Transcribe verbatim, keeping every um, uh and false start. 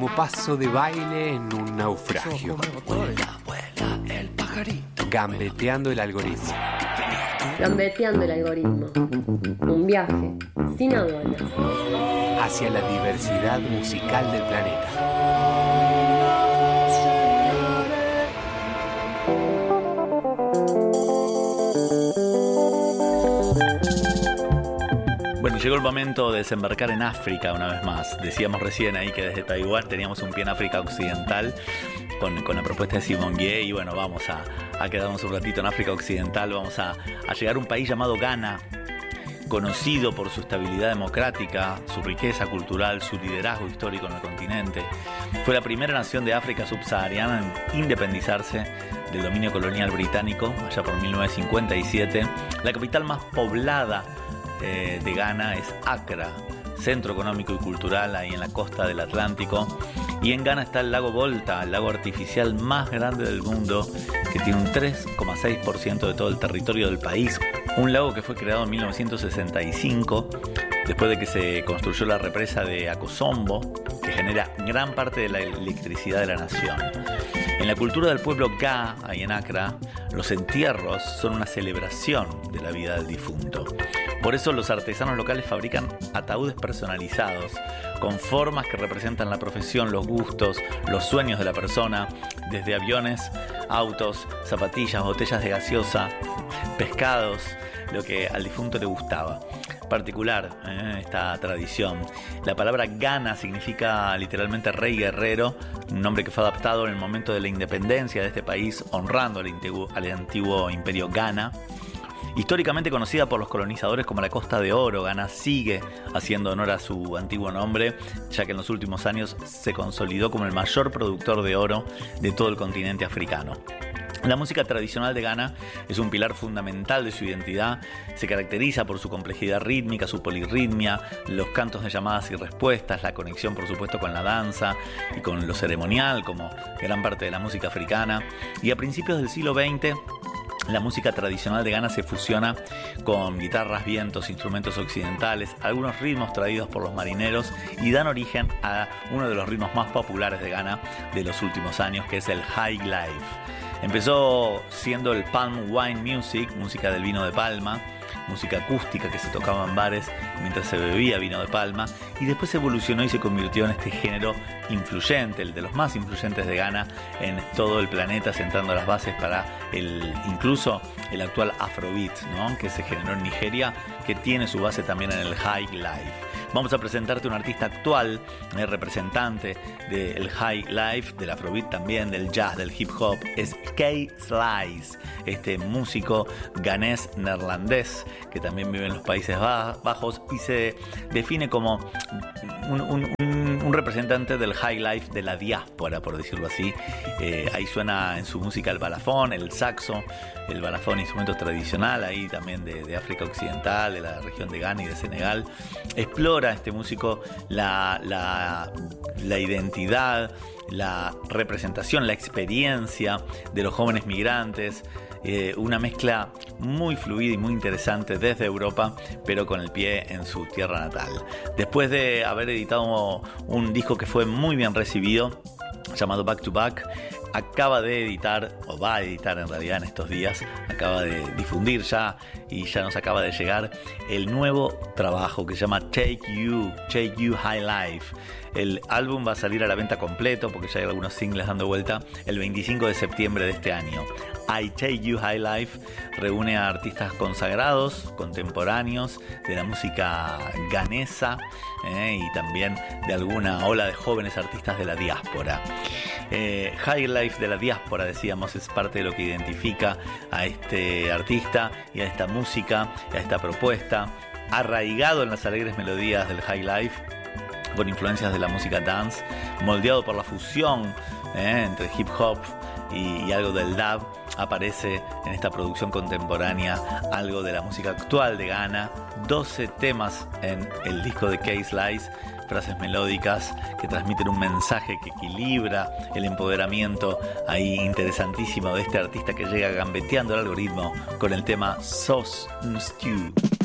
como paso de baile en un naufragio. Vuela, vuela el pajarito. Gambeteando el algoritmo. Gambeteando el algoritmo. Un viaje sin aduanas. Hacia la diversidad musical del planeta. Bueno, llegó el momento de desembarcar en África una vez más. Decíamos recién ahí que desde Taiwán teníamos un pie en África Occidental con, con la propuesta de Simon Gué, y bueno, vamos a, a quedarnos un ratito en África Occidental. Vamos a, a llegar a un país llamado Ghana, conocido por su estabilidad democrática, su riqueza cultural, su liderazgo histórico en el continente. Fue la primera nación de África subsahariana en independizarse del dominio colonial británico, allá por mil novecientos cincuenta y siete. La capital más poblada eh, de Ghana es Accra, centro económico y cultural ahí en la costa del Atlántico. Y en Ghana está el lago Volta, el lago artificial más grande del mundo, que tiene un tres coma seis por ciento de todo el territorio del país. Un lago que fue creado en mil novecientos sesenta y cinco, después de que se construyó la represa de Akosombo, que genera gran parte de la electricidad de la nación. En la cultura del pueblo Ga, ahí en Accra, los entierros son una celebración de la vida del difunto. Por eso los artesanos locales fabrican ataúdes personalizados, con formas que representan la profesión, los gustos, los sueños de la persona, desde aviones, autos, zapatillas, botellas de gaseosa, pescados, lo que al difunto le gustaba. Particular eh, esta tradición. La palabra Ghana significa literalmente rey guerrero, un nombre que fue adaptado en el momento de la independencia de este país, honrando al antiguo, al antiguo imperio Ghana. Históricamente conocida por los colonizadores como la Costa de Oro, Ghana sigue haciendo honor a su antiguo nombre, ya que en los últimos años se consolidó como el mayor productor de oro de todo el continente africano. La música tradicional de Ghana es un pilar fundamental de su identidad. Se caracteriza por su complejidad rítmica, su polirritmia, los cantos de llamadas y respuestas, la conexión por supuesto con la danza y con lo ceremonial como gran parte de la música africana. Y a principios del siglo veinte la música tradicional de Ghana se fusiona con guitarras, vientos, instrumentos occidentales, algunos ritmos traídos por los marineros, y dan origen a uno de los ritmos más populares de Ghana de los últimos años, que es el High Life. Empezó siendo el Palm Wine Music, música del vino de palma, música acústica que se tocaba en bares mientras se bebía vino de palma, y después evolucionó y se convirtió en este género influyente, el de los más influyentes de Ghana en todo el planeta, sentando las bases para el incluso el actual Afrobeat, ¿no?, que se generó en Nigeria, que tiene su base también en el High Life. Vamos a presentarte un artista actual, eh, representante del High Life, del Afrobeat también, del jazz, del hip hop. Es K-Slice, este músico ganés neerlandés que también vive en los Países Bajos y se define como un, un, un, un representante del High Life de la diáspora, por decirlo así. Eh, ahí suena en su música el balafón, el saxo, el balafón, instrumento tradicional ahí también de, de África Occidental, de la región de Ghana y de Senegal. Explora este músico la, la, la identidad, la representación, la experiencia de los jóvenes migrantes, eh, una mezcla muy fluida y muy interesante desde Europa, pero con el pie en su tierra natal. Después de haber editado un disco que fue muy bien recibido, llamado Back to Back, acaba de editar, o va a editar en realidad en estos días, acaba de difundir ya y ya nos acaba de llegar el nuevo trabajo que se llama Take You, Take You High Life. El álbum va a salir a la venta completo porque ya hay algunos singles dando vuelta el veinticinco de septiembre de este año. I Take You High Life reúne a artistas consagrados, contemporáneos de la música ghanesa eh, y también de alguna ola de jóvenes artistas de la diáspora. Eh, High Life de la diáspora, decíamos, es parte de lo que identifica a este artista y a esta música, a esta propuesta, arraigado en las alegres melodías del High Life, con influencias de la música dance, moldeado por la fusión eh, entre hip hop y, y algo del dub. Aparece en esta producción contemporánea algo de la música actual de Ghana, doce temas en el disco de K-Slice, frases melódicas que transmiten un mensaje que equilibra el empoderamiento ahí interesantísimo de este artista que llega gambeteando el algoritmo con el tema Sauce Stew.